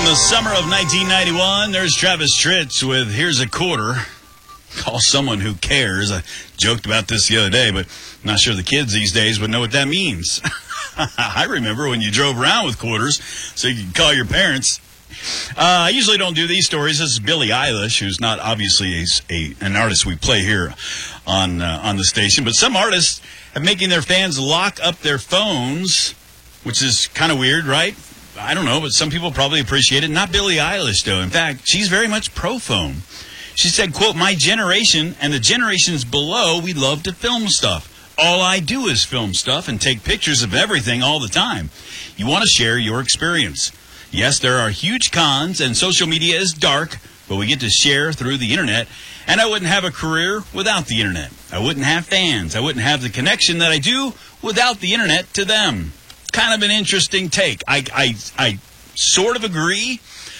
From the summer of 1991, there's Travis Tritt with Here's a Quarter. Call someone who cares. I joked about this the other day, but I'm not sure the kids these days would know what that means. I remember when you drove around with quarters so you could call your parents. I usually don't do these stories. This is Billie Eilish, who's not obviously an artist we play here on the station, but some artists have making their fans lock up their phones, which is kind of weird, right? I don't know, but some people probably appreciate it. Not Billie Eilish, though. In fact, she's very much pro-phone. She said, quote, "My generation and the generations below, we love to film stuff. All I do is film stuff and take pictures of everything all the time. You want to share your experience. Yes, there are huge cons, and social media is dark, but we get to share through the internet. And I wouldn't have a career without the internet. I wouldn't have fans. I wouldn't have the connection that I do without the internet to them." Kind of an interesting take. I sort of agree.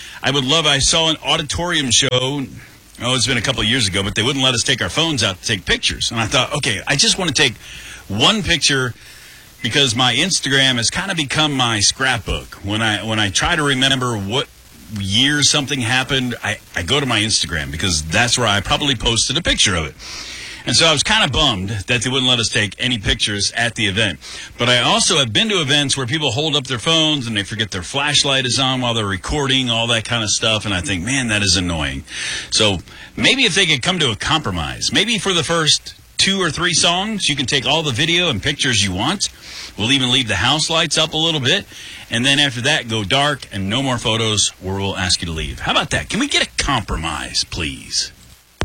I saw an auditorium show. It's been a couple of years ago, but they wouldn't let us take our phones out to take pictures. And I thought, okay, I just want to take one picture because my Instagram has kind of become my scrapbook. When I try to remember what year something happened, I go to my Instagram because that's where I probably posted a picture of it. And so I was kind of bummed that they wouldn't let us take any pictures at the event. But I also have been to events where people hold up their phones and they forget their flashlight is on while they're recording, all that kind of stuff. And I think, man, that is annoying. So maybe if they could come to a compromise, maybe for the first 2 or 3 songs, you can take all the video and pictures you want. We'll even leave the house lights up a little bit. And then after that, go dark and no more photos or we'll ask you to leave. How about that? Can we get a compromise, please?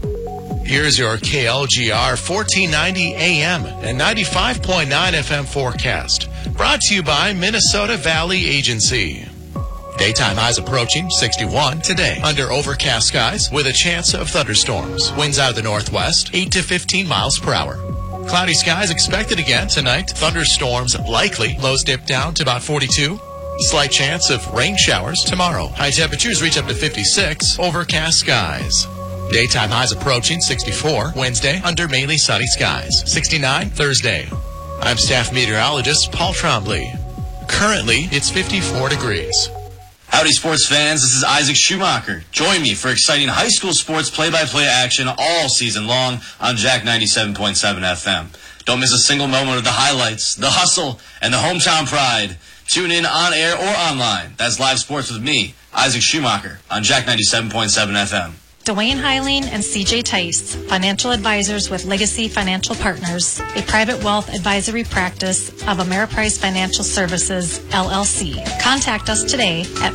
Here's your KLGR 1490 AM and 95.9 FM forecast. Brought to you by Minnesota Valley Agency. Daytime highs approaching 61 today under overcast skies with a chance of thunderstorms. Winds out of the northwest, 8 to 15 miles per hour. Cloudy skies expected again tonight. Thunderstorms likely. Lows dip down to about 42. Slight chance of rain showers tomorrow. High temperatures reach up to 56. Overcast skies. Daytime highs approaching 64 Wednesday under mainly sunny skies. 69 Thursday. I'm staff meteorologist Paul Trombley. Currently, it's 54 degrees. Howdy, sports fans. This is Isaac Schumacher. Join me for exciting high school sports play-by-play action all season long on Jack 97.7 FM. Don't miss a single moment of the highlights, the hustle, and the hometown pride. Tune in on air or online. That's live sports with me, Isaac Schumacher, on Jack 97.7 FM. Dwayne Heiling and CJ Tice, financial advisors with Legacy Financial Partners, a private wealth advisory practice of Ameriprise Financial Services, LLC. Contact us today at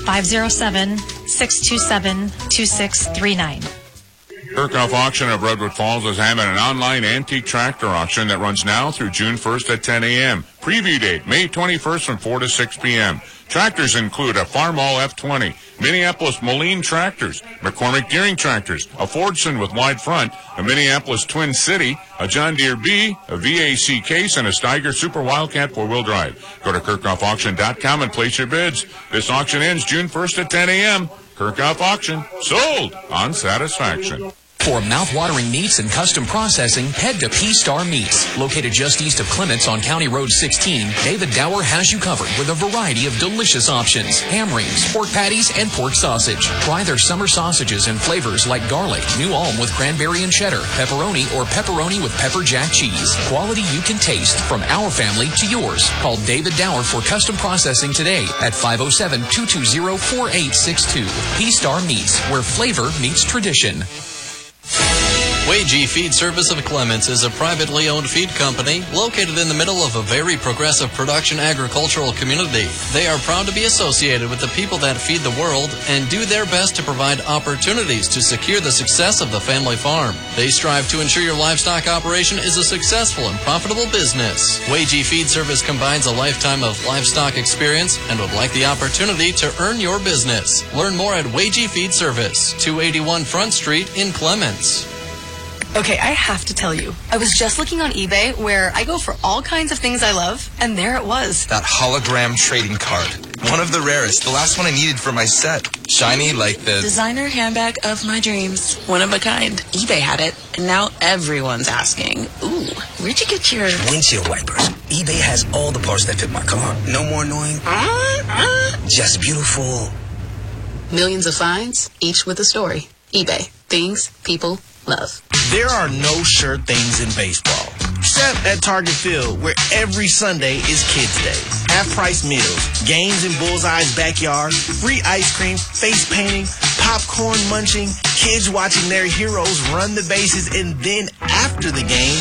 507-627-2639. Kirkhoff Auction of Redwood Falls is having an online antique tractor auction that runs now through June 1st at 10 a.m. Preview date, May 21st from 4 to 6 p.m. Tractors include a Farmall F20, Minneapolis Moline tractors, McCormick Deering tractors, a Fordson with wide front, a Minneapolis Twin City, a John Deere B, a VAC case, and a Steiger Super Wildcat 4-wheel drive. Go to KirkhoffAuction.com and place your bids. This auction ends June 1st at 10 a.m. Kirkhoff Auction. Sold on satisfaction. For mouth-watering meats and custom processing, head to P-Star Meats. Located just east of Clements on County Road 16, David Dower has you covered with a variety of delicious options. Ham rings, pork patties, and pork sausage. Try their summer sausages in flavors like garlic, New Ulm with cranberry and cheddar, pepperoni, or pepperoni with pepper jack cheese. Quality you can taste from our family to yours. Call David Dower for custom processing today at 507-220-4862. P-Star Meats, where flavor meets tradition. Wagee Feed Service of Clements is a privately owned feed company located in the middle of a very progressive production agricultural community. They are proud to be associated with the people that feed the world and do their best to provide opportunities to secure the success of the family farm. They strive to ensure your livestock operation is a successful and profitable business. Wagee Feed Service combines a lifetime of livestock experience and would like the opportunity to earn your business. Learn more at Wagee Feed Service, 281 Front Street in Clements. Okay, I have to tell you, I was just looking on eBay where I go for all kinds of things I love, and there it was. That hologram trading card. One of the rarest. The last one I needed for my set. Shiny like the designer handbag of my dreams. One of a kind. eBay had it, and now everyone's asking, ooh, where'd you get your windshield wipers? eBay has all the parts that fit my car. No more annoying. Just beautiful. Millions of finds, each with a story. eBay. Things people love. There are no sure things in baseball, except at Target Field, where every Sunday is Kids Day. Half-price meals, games in Bullseye's backyard, free ice cream, face painting, popcorn munching, kids watching their heroes run the bases, and then after the game,